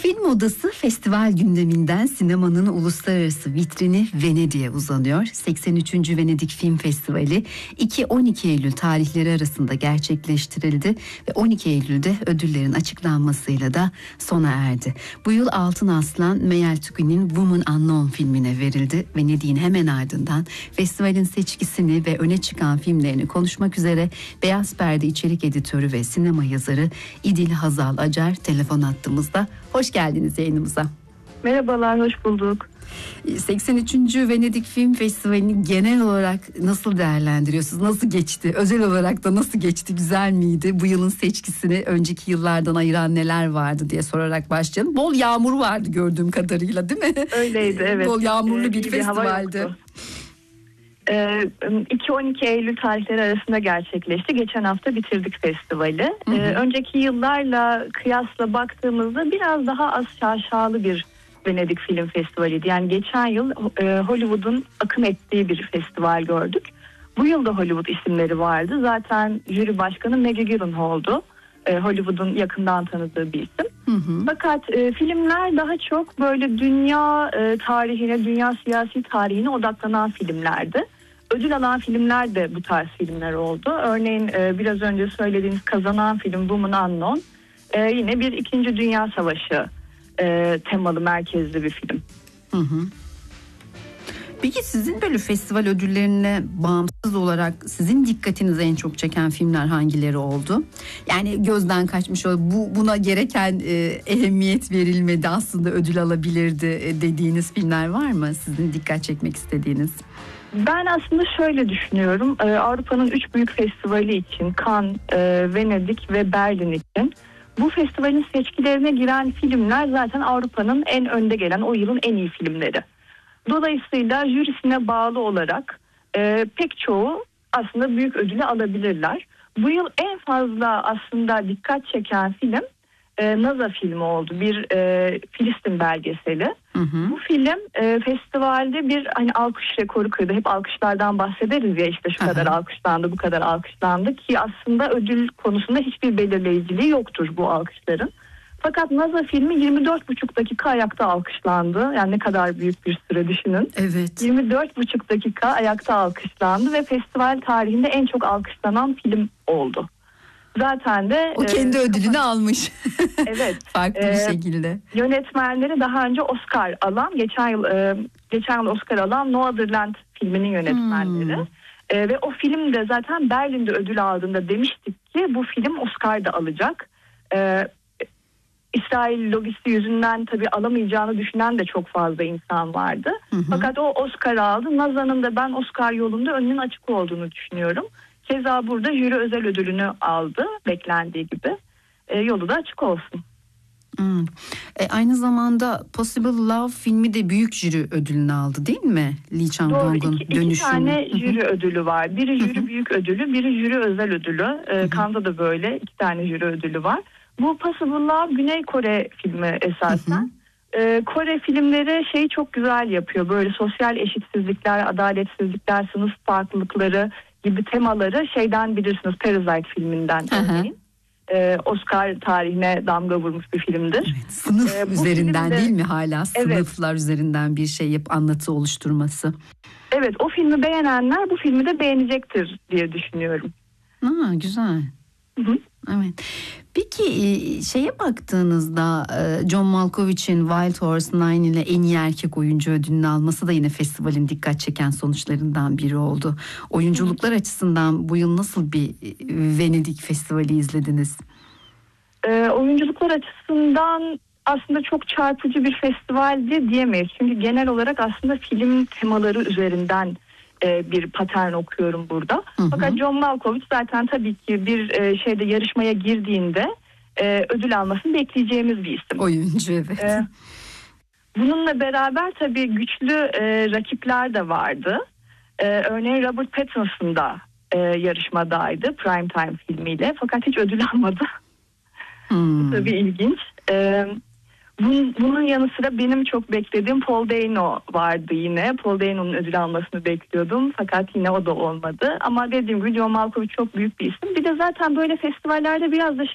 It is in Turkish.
Film Odası festival gündeminden sinemanın uluslararası vitrini Venedik'e uzanıyor. 83. Venedik Film Festivali 2-12 Eylül tarihleri arasında gerçekleştirildi ve 12 Eylül'de ödüllerin açıklanmasıyla da sona erdi. Bu yıl Altın Aslan Meyel Tükin'in Woman Unknown filmine verildi. Venedik'in hemen ardından festivalin seçkisini ve öne çıkan filmlerini konuşmak üzere Beyaz Perde içerik editörü ve sinema yazarı İdil Hazal Acar telefon attığımızda. Hoş geldiniz yayınımıza. Merhabalar, hoş bulduk. 83. Venedik Film Festivali'ni genel olarak nasıl değerlendiriyorsunuz? Nasıl geçti? Özel olarak da nasıl geçti? Güzel miydi? Bu yılın seçkisini önceki yıllardan ayıran neler vardı diye sorarak başlayalım. Bol yağmur vardı gördüğüm kadarıyla, değil mi? Öyleydi, evet. Bol yağmurlu bir festivaldi. 2-12 Eylül tarihleri arasında gerçekleşti. Geçen hafta bitirdik festivali. Önceki yıllarla kıyasla baktığımızda biraz daha az şaşalı bir Venedik Film Festivali'ydi. Yani geçen yıl Hollywood'un akım ettiği bir festival gördük. Bu yıl da Hollywood isimleri vardı. Zaten jüri başkanı Maggie Gyllenhaal'du. Hollywood'un yakından tanıdığı bir isim. Fakat filmler daha çok böyle dünya tarihine, dünya siyasi tarihine odaklanan filmlerdi. Ödül alan filmler de bu tarz filmler oldu. Örneğin biraz önce söylediğiniz kazanan film Woman Unknown yine bir 2. Dünya Savaşı temalı merkezli bir film. Peki sizin böyle festival ödüllerine bağımsız olarak sizin dikkatinizi en çok çeken filmler hangileri oldu? Yani gözden kaçmış buna gereken ehemmiyet verilmedi, aslında ödül alabilirdi dediğiniz filmler var mı? Sizin dikkat çekmek istediğiniz? Ben aslında şöyle düşünüyorum. Avrupa'nın 3 büyük festivali için Cannes, Venedik ve Berlin için bu festivalin seçkilerine giren filmler zaten Avrupa'nın en önde gelen, o yılın en iyi filmleri. Dolayısıyla jürisine bağlı olarak pek çoğu aslında büyük ödülü alabilirler. Bu yıl en fazla aslında dikkat çeken film Naza filmi oldu. Bir Filistin belgeseli. Bu film festivalde bir alkış rekoru kırdı. Hep alkışlardan bahsederiz ya, işte şu kadar alkışlandı, bu kadar alkışlandı ki aslında ödül konusunda hiçbir belirleyiciliği yoktur bu alkışların. Fakat Naza filmi 24,5 dakika ayakta alkışlandı. Yani ne kadar büyük bir süre düşünün. Evet. 24,5 dakika ayakta alkışlandı ve festival tarihinde en çok alkışlanan film oldu. Zaten de o kendi ödülünü almış. Evet. Farklı bir şekilde. Yönetmenleri daha önce Oscar alan, geçen yıl Oscar alan No Other Land filminin yönetmenleri. Ve o film de zaten Berlin'de ödül aldığında demiştik ki bu film Oscar da alacak. İsrail lobisi yüzünden tabii alamayacağını düşünen de çok fazla insan vardı. Fakat o Oscar aldı. Naza'nın da ben Oscar yolunda önünün açık olduğunu düşünüyorum. Keza burada jüri özel ödülünü aldı beklendiği gibi. Yolu da açık olsun. Aynı zamanda Possible Love filmi de büyük jüri ödülünü aldı, değil mi? Lee Chang-dong'un Dönüşüm. İki tane jüri ödülü var. Biri jüri büyük ödülü, biri jüri özel ödülü. Cannes'da da böyle 2 tane jüri ödülü var. Bu Possible Love Güney Kore filmi esasen. Kore filmleri şeyi çok güzel yapıyor. Böyle sosyal eşitsizlikler, adaletsizlikler, sınıf farklılıkları gibi temaları şeyden bilirsiniz, Parasite filminden örneğin. Oscar tarihine damga vurmuş bir filmdir. Evet, sınıf üzerinden filmde, değil mi hala? Sınıflar evet, üzerinden bir şey anlatı oluşturması. Evet, o filmi beğenenler bu filmi de beğenecektir diye düşünüyorum. Güzel. Evet. Peki şeye baktığınızda John Malkovich'in Wild Horse 9 ile en iyi erkek oyuncu ödülünü alması da yine festivalin dikkat çeken sonuçlarından biri oldu. Oyunculuklar açısından bu yıl nasıl bir Venedik Festivali izlediniz? Oyunculuklar açısından aslında çok çarpıcı bir festivaldi diyemeyiz. Çünkü genel olarak aslında film temaları üzerinden bir patern okuyorum burada. Fakat John Malkovich zaten tabii ki bir şeyde yarışmaya girdiğinde ödül almasını bekleyeceğimiz bir isim. Oyuncu, evet. Bununla beraber tabii güçlü rakipler de vardı. Örneğin Robert Pattinson da yarışmadaydı Primetime filmiyle. Fakat hiç ödül almadı. Bu tabii ilginç. Bunun yanı sıra benim çok beklediğim Paul Dano vardı yine. Paul Dano'nun ödül almasını bekliyordum. Fakat yine o da olmadı. Ama dediğim gibi John Malkovich çok büyük bir isim. Bir de zaten böyle festivallerde biraz da